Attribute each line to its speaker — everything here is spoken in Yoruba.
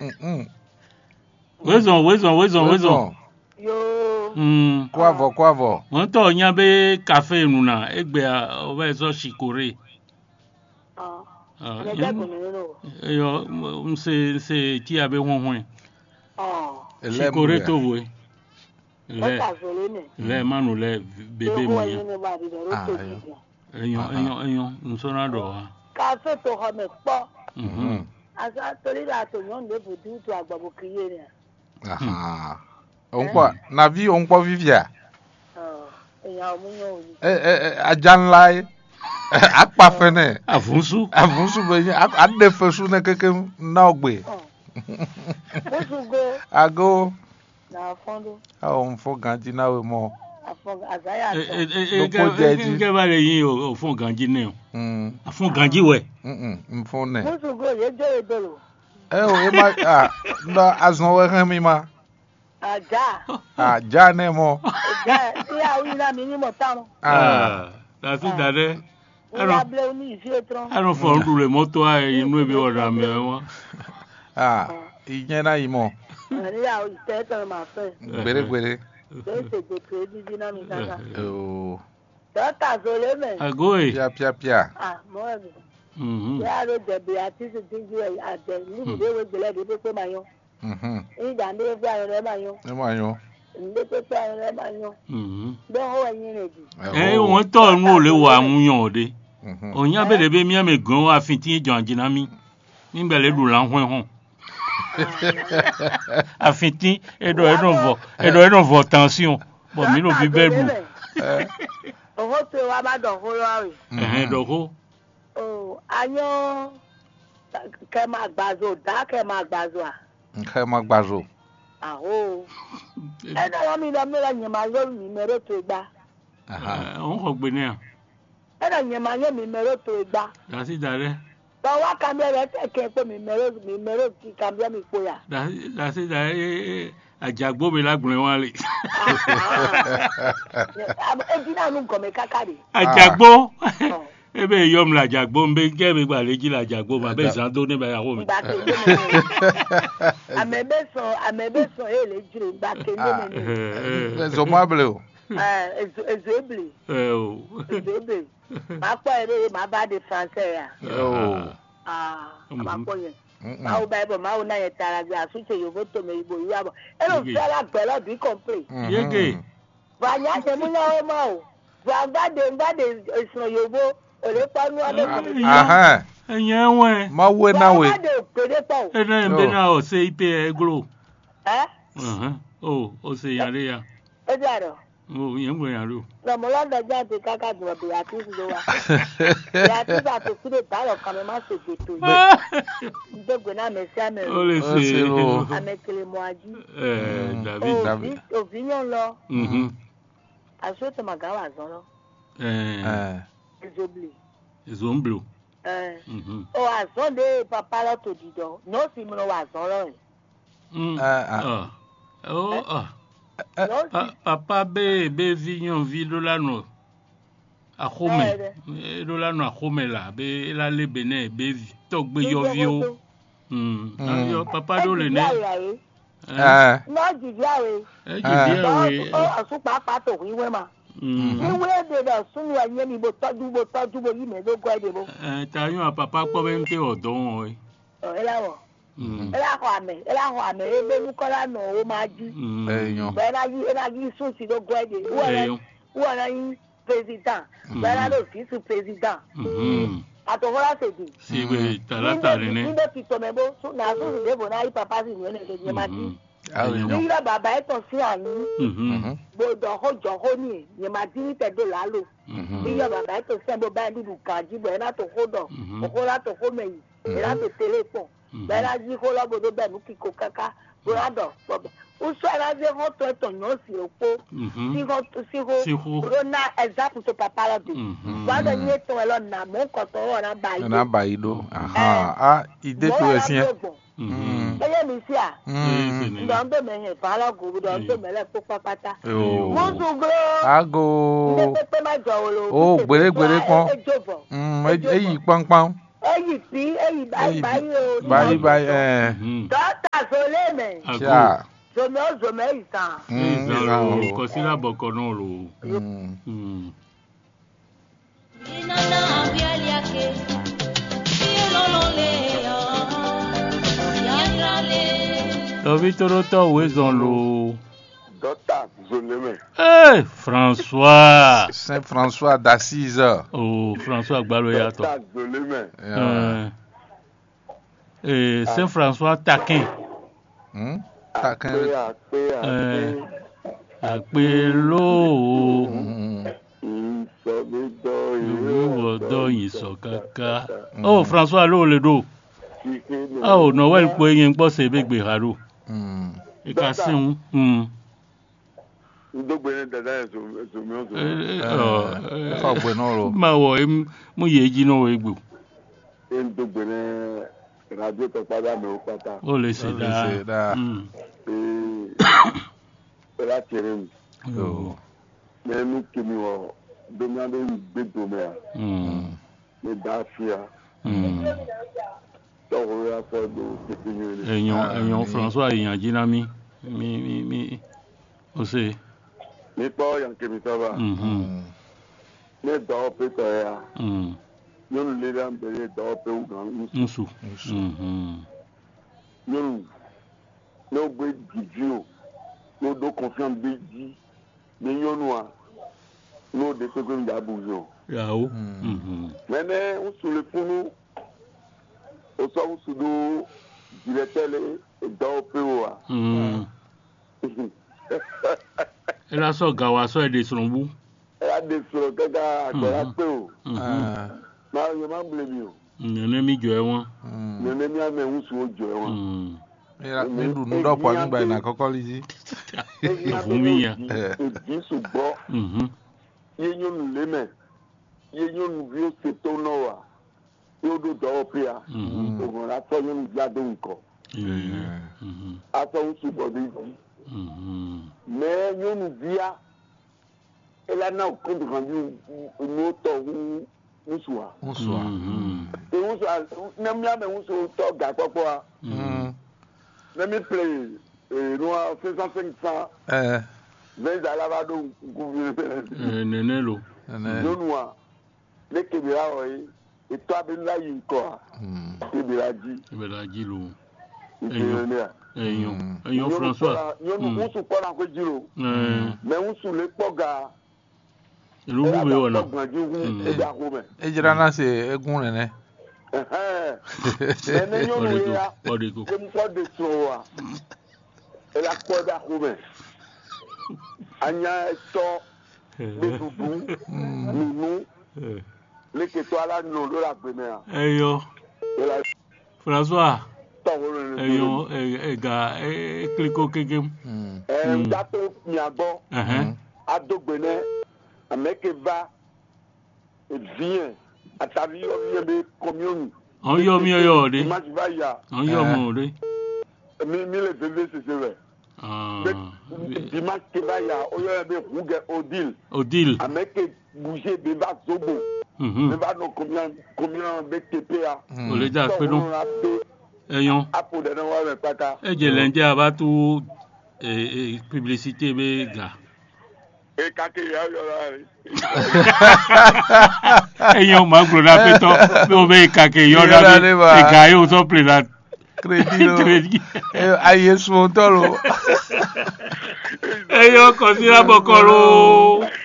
Speaker 1: Wezon.
Speaker 2: Yo.
Speaker 3: Kwavo.
Speaker 1: Wonto nya be cafe nu na egbe o so shikore. Yo se ti abe honhon. Shikore to we. Le manu le bebe mo. Eyan nsona do wa.
Speaker 2: Cafe to ho me po. Asa tori la to yon le budu to agbabo kiye ni.
Speaker 3: On peut vivre.
Speaker 2: Ajan
Speaker 3: lai. Akpa fene.
Speaker 1: Avunsu
Speaker 3: be ade fesu na keke na ogbe. Ago.
Speaker 2: Na fondo.
Speaker 3: On fo ganji na we mo.
Speaker 2: Afon azaya.
Speaker 1: Ke ba le yin o fon ganji ne o. Afon ganji we.
Speaker 3: Mfon ne.
Speaker 2: Musugo ye je dolo.
Speaker 3: O e ma na azon we kan mi ma. Aja ne mo.
Speaker 2: Ja, ya wi na mi ni mo tan.
Speaker 1: La fi dade.
Speaker 2: I
Speaker 1: don't fall through the motor in maybe what I'm there.
Speaker 3: Ìyẹn náà yìí mọ̀. Gbèrègbèrè.
Speaker 1: Agoe.
Speaker 3: Pia.
Speaker 2: Yàrá ìjẹ̀bì àti ìsìnkú àjẹ níbi ìwé ìgbèlè ìdíbò pé máa yan. Ìjà ń dé pé àwọn ọ̀rẹ́ máa yan.
Speaker 3: Ẹ máa yan.
Speaker 2: Ndé pé àwọn ọ̀rẹ́ máa yan. Bẹ́ẹ̀ ó ẹ̀yìn rẹ̀ jù.
Speaker 1: Wọ́n tọ́ ọ̀nù ò lè wọ àmúyàn òde. Òyìn abẹ́rẹ́ bẹ́ẹ̀ mi àmì gan wá fi tí ìjọ àjìnà mi. Nígbà lẹ́dùn là ń hàn hàn. Àfitì ẹ̀dọ̀ vọ̀ tension. Bọ̀ mí ló fi bẹ́ẹ̀ lù.
Speaker 2: Owó tó wá bá dọ̀kọ́ lọ́rì.
Speaker 1: Dọ̀kọ́.
Speaker 2: Ayan kẹ máa gbàzò dá kẹ máa gbàzò à.
Speaker 3: Kẹ máa gbàzò.
Speaker 2: Àhó. Ẹ̀dá wọn mi lọ mìíràn yẹn máa yọ mi mẹ́rọ tó gbá.
Speaker 1: Òun kò gbé ní à.
Speaker 2: Ẹ̀dá yẹn máa yọ mi mẹ́rọ tó gbá.
Speaker 1: Dàsí dàrẹ́.
Speaker 2: Báwa kàmẹ́rẹ́ tẹ̀kẹ́ pé mi mẹ́rọ kí kàmẹ́rẹ́ mi pòyà.
Speaker 1: Dàsí dàrẹ́ àjàgbó mi lágbọ̀n wọn lè.
Speaker 2: Ebi náà nù nǹkan mi kákàdé.
Speaker 1: Àjàgbó. Ebe yom la jagbo mbe gebe gba leji la jagbo ma be zando ne ba yawo mi.
Speaker 2: Amebeson ele jire gba kende me.
Speaker 3: Ezo mable o.
Speaker 2: Ezo ebli. Ezo ebli. Ma po ere ma ba de français ya. Ma po yen. Ma o Bible ma o na ye tara gbe asuche yobo to me igbo yu abo. Elo fi ala gbelo bi complete.
Speaker 1: Yege.
Speaker 2: Ba nya se mu na o ma o. Ba gbade esun yobo.
Speaker 1: Ẹ̀yẹ́ wẹ̀.
Speaker 3: Má wé náà wé.
Speaker 1: Ẹ̀dá ẹ̀bẹ̀ náà ọ̀ ṣe ipe ẹ̀gbọ́n. Ó ṣe yàrá ya.
Speaker 2: Ó jẹ́ àrọ̀.
Speaker 1: Yẹn gbọ́ yàrá.
Speaker 2: Lọ́mọlọ́dọ̀ jẹ́ àti káká jùlọ bí àti ìṣòro wa. Ìyàtí àti sílẹ̀ báyọ̀ kan mi máa ṣègbè tó yìí. Gbẹ̀gbẹ̀ náà mẹ̀sí àmì rẹ̀.
Speaker 1: Ó lè ṣe
Speaker 2: àmẹ̀kẹ̀lẹ̀ mọ́ ají.
Speaker 1: David.
Speaker 2: Òbí yàn lọ. Àṣọ́tò màgáwà zọ́rọ́.
Speaker 1: Ezomblo.
Speaker 2: O azonde papa la to dido. No si mo wa zonro.
Speaker 1: Papa be vignon vilo lano. Akome. Do lano akome la be la le bene be tok be yo vio. Yo papa do le ne.
Speaker 2: No jijawe.
Speaker 1: Jijawe.
Speaker 2: O asu papa to wiwe ma. Ìwé dèdè sunu ẹ̀yẹ́ mi bó tọ́jú bó yí mi ló gbọ́ èdè bó.
Speaker 1: Tàyún àpapá pọ́ bẹ́ẹ̀ ń pé ọ̀dọ́ wọn ẹ̀.
Speaker 2: Ẹlẹ́wọ̀. Ẹlẹ́họ̀ àmì ebe Nukola nà ó máa jí. Bẹ́ẹ̀ yí sùn sí ló gbọ́ èdè. Wọ́n náà yí president. Bẹ́ẹ̀ ló fi sùn president. Àtọ̀fọ́lá ṣèdè.
Speaker 1: Ṣègbè tàlátà rẹ̀ ní.
Speaker 2: Nígbà tí tọmẹ́bó náà sùn sí lébò náà yí pàpà sí ìwé nìkejì máa jí. Nígbà bàbá ẹ̀ tàn sí àyín. Gbọdọ̀ ọjọ́ ní yẹ̀mà dín tẹ̀dọ̀ lálò. Nígbà bàbá ẹ̀ tàn sí ẹ̀bọ̀ báyìí dúdú kan jíbọ̀ ẹ̀ látò kó dọ̀. Òkó látò kó mẹ̀yìn. Ẹ̀ látò tẹ̀lé pọ̀. Bẹ́ẹ̀ náà yí kó lọ́gbọ̀dọ̀ bẹ́ẹ̀ mú kíkó káká. Bùrọ̀dọ̀ pọ̀bẹ̀. Usu ẹ̀rọ̀dẹ̀ hàn tó ẹ̀tọ̀ yàn sí òpó. Síhó rona ẹ̀zápù tó pàpà lọ́dún. Wàá yín ètò ẹ̀ lọ́nà mú kọ̀tọ̀ ọ̀nà báyìí.
Speaker 3: Ọ̀nà báyìí ló. Ìdè tó ẹ̀ sí ẹ̀.
Speaker 2: Ẹyẹ mi sí à. Ndọ̀ndọ̀ mẹ̀yìn ìfàlọ́gù ndọ̀ndọ̀ mẹ̀lẹ̀ kó pápátá. Mùsùlùmí.
Speaker 3: Ago.
Speaker 2: Ndé pépé má jọ wolo.
Speaker 3: Ó gbèrègbèrè pọ́n. Èyí pọ́npọ́n.
Speaker 2: Èyí
Speaker 3: Bye.
Speaker 2: Dota Soleme.
Speaker 3: Tia.
Speaker 2: Zome isan.
Speaker 1: Izalo. Kosila bokonolo. Tobitoroto wezonlo.
Speaker 4: Dota Soleme.
Speaker 1: Eh, François.
Speaker 3: Saint François d'Assise.
Speaker 1: Oh, François Gbaloyato.
Speaker 4: Dota Soleme.
Speaker 1: Saint François Taquin.
Speaker 3: Taquin.
Speaker 1: Àpèlò ìwọ̀dọ̀ ìsọ̀kàkà. Oh, François ló le do. Oh, Noël pé yẹn gbọ́ sèbé gbèhàrò. Ìka sí un.
Speaker 4: Ndogbene dada ezomiyozo.
Speaker 3: Ọgbẹ náà rọ.
Speaker 1: Máa wọ̀ mú yé jí náà egbò.
Speaker 4: Ndogbene radio tó padà mi ò pátá.
Speaker 1: Ó lè ṣe dáa.
Speaker 4: Ela querendo. Mesmo que me ó, dominando o bedo mesmo. Me dá fia. Então eu já foi do pequeno.
Speaker 1: Èèyàn François èèyàn jìnnà mi. Ó ṣe.
Speaker 4: Me pau yang que me tava. Me dá o peito ya. Eu não lhe dá me dá o peu gan.
Speaker 1: Nsu.
Speaker 4: Eu não vou dividir. Nous devons confiance bédi, mais nous nous devons que nous avons.
Speaker 1: Yao.
Speaker 4: Maintenant, on sur le fond, on sort sur le directeur dans le POA.
Speaker 1: Elle a so gawa so e de sonbu.
Speaker 4: Elle a des sur le gars dans la PO. Mais je m'en blâme.
Speaker 1: Nene mi jo e won.
Speaker 4: Nene mi a me un sur jo e won.
Speaker 3: Nílùú nídọ̀pọ̀ nígbà ìnà àkọ́kọ́ lè jí.
Speaker 1: Fún mi yà.
Speaker 4: Èdè ṣùgbọ́n yíyún nù lémẹ̀ yíyún nù bí ó ṣe tó náà wà yóò dó dọ́wọ́ pé a ògùn aṣọ yóò nù jáde nǹkan. Aṣọ ń ṣùgbọ́n bí jí. Mẹ́ yóò nù bí a ẹlẹ́ náà kó nǹkan bí inú tọ̀ ń ṣùwà. Ìwúṣùwà nẹ́mílá mẹ́ ń ṣe tọ́ gà pọ́pọ́ a. Let me play. Nous avons fait 500. 20 à la vado.
Speaker 1: Nenelo.
Speaker 4: Nous les Kébéra, et toi, ben là, il quoi. Kébéraji.
Speaker 1: Kébéraji, l'eau.
Speaker 4: Ayons François. Nous sommes pas dans le giro. Mais on sous les pogas.
Speaker 1: Nous pouvons là.
Speaker 4: Et
Speaker 3: je rends c'est egun nene.
Speaker 4: Mais nous là. Comme quoi de soa. Et la poda romain. Anya to bedoudou nous les que toi là nous la première.
Speaker 1: Ayo. François. Ayo ga kliko kegem.
Speaker 4: Dato miabo. Adogbene amekeva et vient à ta vie on vient commune.
Speaker 1: On yo mi yo de.
Speaker 4: Match va ya.
Speaker 1: On yo mo de.
Speaker 4: Le bébé c'est vrai. Dimanche qui va y a Odile. Avec bouger bébé Zobo. Bébé non combien BTPA.
Speaker 1: On les a fait non. Ayons. Et je lundi avant tout publicité béga.
Speaker 4: Et quand il y a
Speaker 1: ayons magro na peto no be kake yo na e gayo so plena
Speaker 3: crédit. Ayé son tolo.
Speaker 1: Ayons considère bokolo.